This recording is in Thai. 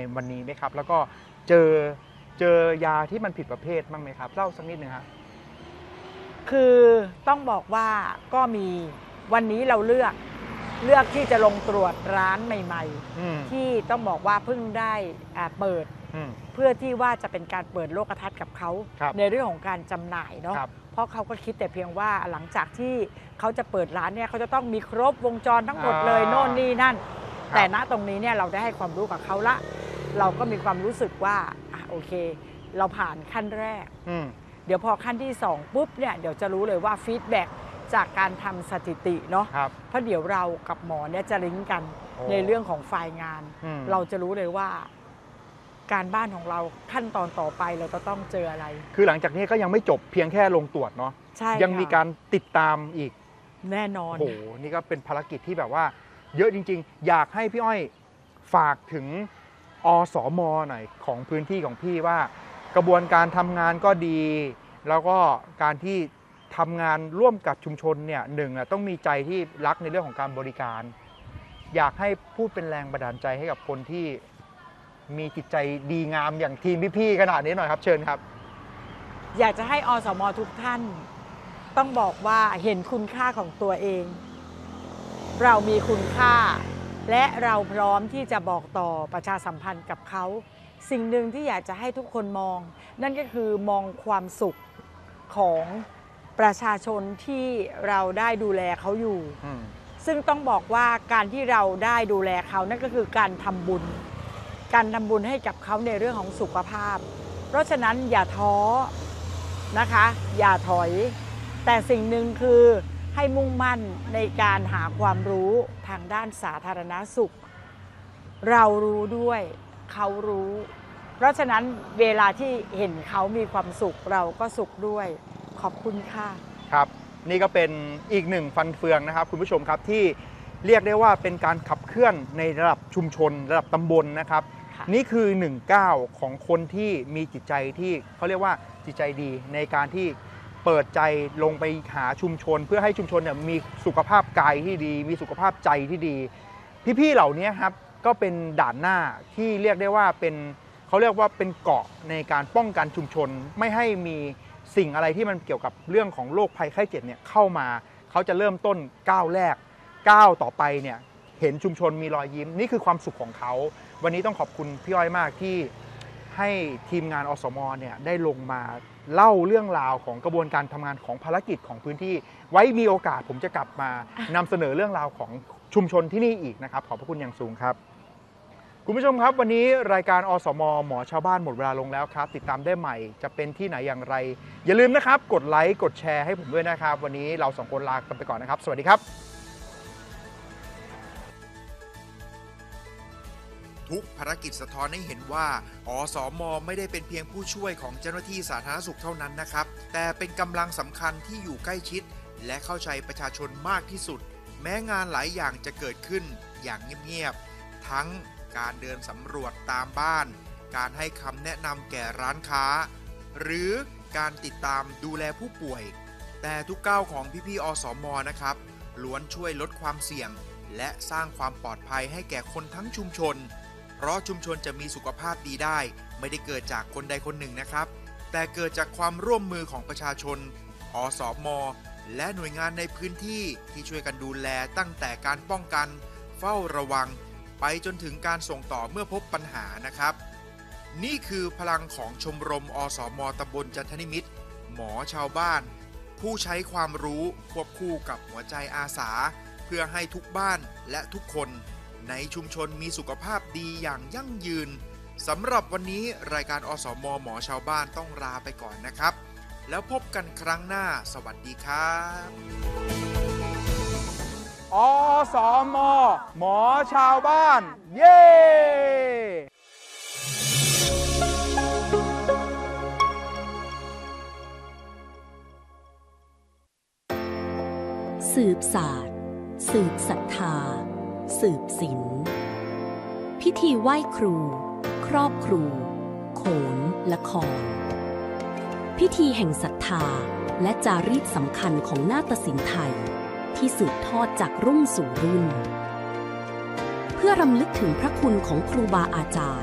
วันนี้ไหมครับแล้วก็เจอยาที่มันผิดประเภทบ้างไหมครับเล่าสักนิดนึงครับคือต้องบอกว่าก็มีวันนี้เราเลือกที่จะลงตรวจร้านใหม่ๆที่ต้องบอกว่าเพิ่งได้เปิดเพื่อที่ว่าจะเป็นการเปิดโลกทัศน์กับเขาในเรื่องของการจำหน่ายเนาะเพราะเขาก็คิดแต่เพียงว่าหลังจากที่เขาจะเปิดร้านเนี่ยเขาจะต้องมีครบวงจรทั้งหมดเลยโน่นนี่นั่นแต่ณตรงนี้เนี่ยเราได้ให้ความรู้กับเขาละเราก็มีความรู้สึกว่าโอเคเราผ่านขั้นแรกเดี๋ยวพอขั้นที่2ปุ๊บเนี่ยเดี๋ยวจะรู้เลยว่าฟีดแบ็กจากการทำสถิติเนาะเพราะเดี๋ยวเรากับหมอเนี่ยจะลิงก์กันในเรื่องของไฟล์งานเราจะรู้เลยว่าการบ้านของเราขั้นตอนต่อไปเราจะต้องเจออะไรคือหลังจากนี้ก็ยังไม่จบเพียงแค่ลงตรวจเนาะใช่ยังมีการติดตามอีกแน่นอนโอ้โหนี่ก็เป็นภารกิจที่แบบว่าเยอะจริงๆอยากให้พี่อ้อยฝากถึงอสม.หน่อยของพื้นที่ของพี่ว่ากระบวนการทำงานก็ดีแล้วก็การที่ทำงานร่วมกับชุมชนเนี่ยต้องมีใจที่รักในเรื่องของการบริการอยากให้พูดเป็นแรงบันดาลใจให้กับคนที่มีจิตใจดีงามอย่างทีมพี่ๆขนาดนี้หน่อยครับเชิญครับอยากจะให้อสม.ทุกท่านต้องบอกว่าเห็นคุณค่าของตัวเองเรามีคุณค่าและเราพร้อมที่จะบอกต่อประชาสัมพันธ์กับเขาสิ่งหนึ่งที่อยากจะให้ทุกคนมองนั่นก็คือมองความสุขของประชาชนที่เราได้ดูแลเขาอยู่ซึ่งต้องบอกว่าการที่เราได้ดูแลเขานั่นก็คือการทำบุญให้กับเขาในเรื่องของสุขภาพเพราะฉะนั้นอย่าท้อนะคะอย่าถอยแต่สิ่งหนึ่งคือให้มุ่งมั่นในการหาความรู้ทางด้านสาธารณสุขเรารู้ด้วยเขารู้เพราะฉะนั้นเวลาที่เห็นเขามีความสุขเราก็สุขด้วยขอบคุณค่ะครับนี่ก็เป็นอีกหนึ่งฟันเฟืองนะครับคุณผู้ชมครับที่เรียกได้ว่าเป็นการขับเคลื่อนในระดับชุมชนระดับตำบลนะครับนี่คือ1-9ของคนที่มีจิตใจที่เขาเรียกว่าจิตใจดีในการที่เปิดใจลงไปหาชุมชนเพื่อให้ชุมชนเนี่ยมีสุขภาพกายที่ดีมีสุขภาพใจที่ดีพี่ๆเหล่านี้ครับก็เป็นด่านหน้าที่เรียกได้ว่าเป็นเขาเรียกว่าเป็นเกราะในการป้องกันชุมชนไม่ให้มีสิ่งอะไรที่มันเกี่ยวกับเรื่องของโรคภัยไข้เจ็บเนี่ยเข้ามาเขาจะเริ่มต้นก้าวแรกก้าวต่อไปเนี่ยเห็นชุมชนมีรอยยิ้มนี่คือความสุขของเขาวันนี้ต้องขอบคุณพี่อ้อยมากที่ให้ทีมงานอสม.เนี่ยได้ลงมาเล่าเรื่องราวของกระบวนการทำงานของภารกิจของพื้นที่ไว้มีโอกาสผมจะกลับมานำเสนอเรื่องราวของชุมชนที่นี่อีกนะครับขอบพระคุณอย่างสูงครับคุณผู้ชมครับวันนี้รายการอสม.หมอชาวบ้านหมดเวลาลงแล้วครับติดตามได้ใหม่จะเป็นที่ไหนอย่างไรอย่าลืมนะครับกดไลค์กดแชร์ให้ผมด้วยนะครับวันนี้เรา2คนลากันไปก่อนนะครับสวัสดีครับทุกภารกิจสะท้อนให้เห็นว่าอสม.ไม่ได้เป็นเพียงผู้ช่วยของเจ้าหน้าที่สาธารณสุขเท่านั้นนะครับแต่เป็นกำลังสำคัญที่อยู่ใกล้ชิดและเข้าใจประชาชนมากที่สุดแม้งานหลายอย่างจะเกิดขึ้นอย่างเงียบๆทั้งการเดินสำรวจตามบ้านการให้คำแนะนำแก่ร้านค้าหรือการติดตามดูแลผู้ป่วยแต่ทุกก้าวของพี่ๆอสม.นะครับล้วนช่วยลดความเสี่ยงและสร้างความปลอดภัยให้แก่คนทั้งชุมชนเพราะชุมชนจะมีสุขภาพดีได้ไม่ได้เกิดจากคนใดคนหนึ่งนะครับแต่เกิดจากความร่วมมือของประชาชนอสม.และหน่วยงานในพื้นที่ที่ช่วยกันดูแลตั้งแต่การป้องกันเฝ้าระวังไปจนถึงการส่งต่อเมื่อพบปัญหานะครับนี่คือพลังของชมรมอสม.ตำบลจันทนิมิตรหมอชาวบ้านผู้ใช้ความรู้ควบคู่กับหัวใจอาสาเพื่อให้ทุกบ้านและทุกคนในชุมชนมีสุขภาพดีอย่างยั่งยืนสำหรับวันนี้รายการอสม.หมอชาวบ้านต้องลาไปก่อนนะครับแล้วพบกันครั้งหน้าสวัสดีครับอสม.หมอชาวบ้านเย้สืบศาสตร์สืบศรัทธาสืบศิลป์พิธีไหว้ครูครอบครูโขนละครพิธีแห่งศรัทธาและจารีตสำคัญของนาฏศิลป์ไทยที่สืบทอดจากรุ่นสู่รุ่นเพื่อรำลึกถึงพระคุณของครูบาอาจารย์